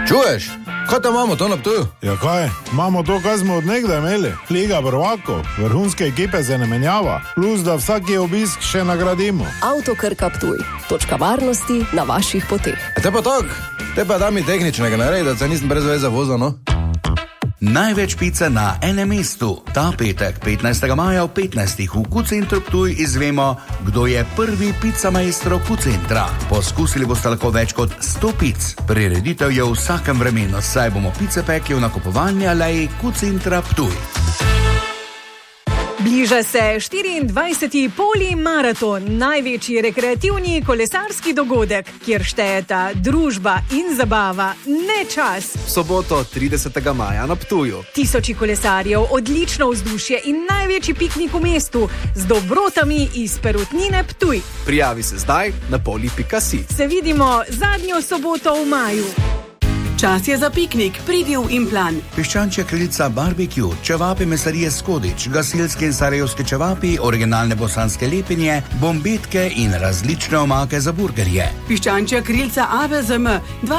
Čuješ? Kaj tam imamo to na Ptuju? Ja kaj, imamo to, kaj smo od nekdaj imeli. Liga prvakov, vrhunske ekipe se ne menjava, plus da vsaki obisk še nagradimo. Avto Krka Ptuj. Točka varnosti na vaših poteh. Te pa tak, te pa da mi tehničnega naredi, da se nisem brez veze vozil, no? Največ pice na enem mestu. Ta petek, 15. maja v 15. v Q-centru Ptuj izvemo, kdo je prvi pica maestro Q-centra. Poskusili boste lahko več kot 100 pic. Prireditev je v vsakem vremenu, saj bomo pice pekli v nakupovalni aleji Q-centra Ptuj. Bliža se 24. Polimaraton, največji rekreativni kolesarski dogodek, kjer štejeta družba in zabava, ne čas. Soboto 30. maja na Ptuju. Tisoči kolesarjev, odlično vzdušje in največji piknik v mestu z dobrotami iz Perutnine Ptuj. Prijavi se zdaj na poli.si. Se vidimo zadnjo soboto v maju. Čas je za piknik, pridi v Implan. Piščančja kraljica barbecue, čevapi mesarije Skodič, gasilske in sarajevske čevapi, originalne bosanske lepenje, bombetke in različne omake za burgerje. Piščančja krilca AVZM,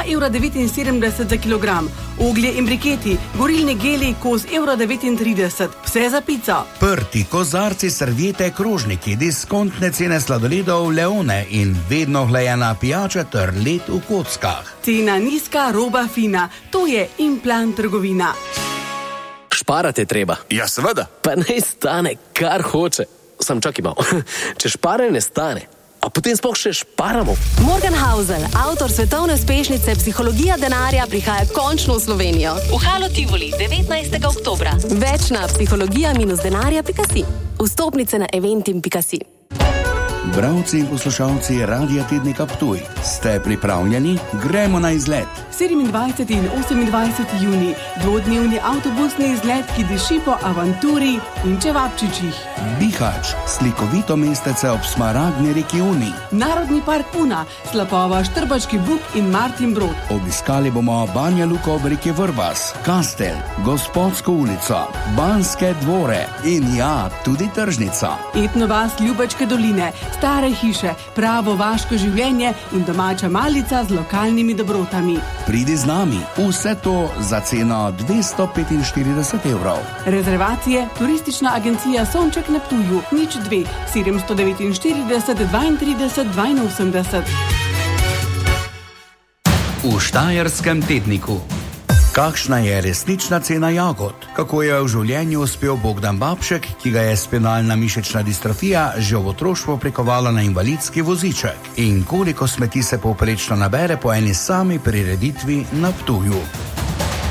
2,79 € za kilogram. Oglje in briketi, gorilni geli, kos €1,39, vse za pico. Prti, kozarci, serviete, krožniki, diskontne cene sladoledov, leone in vedno hlajena pijača ter led v kockah. Cena nizka, roba fina. To je Implan trgovina. Šparati je treba. Ja, seveda. Pa naj stane, kar hoče. Sam čakaj malo. Če špare ne stane, a potem sploh še šparamo. Morgan Housel, avtor svetovne uspešnice Psihologija denarja, prihaja končno v Slovenijo. V Halo Tivoli 19. oktobra. Več na psihologija-denarja.si. Vstopnice na eventim.si. Bralci in poslušalci Radia Tednika Ptuj, ste pripravljeni? Gremo na izlet. 27. in 28. juni, dvodnevni avtobusni izlet, ki diši po avanturi in čevapčičih. Bihać, slikovito mestece ob smaragdni reki Uni. Narodni park Puna, Slapova, Štrbački Buk in Martin Brod. Obiskali bomo Banja Luko ob reki Vrbas, Kastel, Gospodsko ulico, Banske dvore in ja, tudi tržnica. Etno vas Ljubačke doline, stare hiše, pravo vaško življenje in domača malica z lokalnimi dobrotami. Pridi z nami, vse to za ceno 245 €. Rezervacije, turistična agencija Sonček na Ptuju, 02 749 32 82. V Štajerskem tedniku. Kakšna je resnična cena jagod? Kako je v življenju uspel Bogdan Babšek, ki ga je spinalna mišična distrofija že v otroštvu prikovala na invalidski voziček? In koliko smeti se povprečno nabere po eni sami prireditvi na Ptuju?